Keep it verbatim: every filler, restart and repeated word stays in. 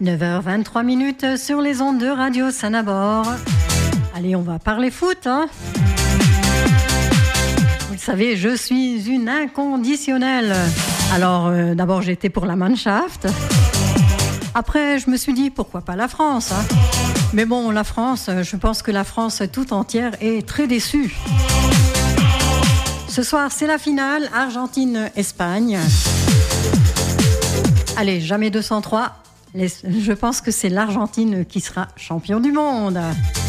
neuf heures vingt-trois minutes sur les ondes de Radio Sanabord. Allez, on va parler foot, hein. Vous le savez, je suis une inconditionnelle. Alors, euh, d'abord, j'étais pour la Mannschaft. Après, je me suis dit, pourquoi pas la France, hein. Mais bon, la France, je pense que la France tout entière est très déçue. Ce soir, c'est la finale Argentine-Espagne. Allez, jamais deux cent trois. Je pense que c'est l'Argentine qui sera champion du monde.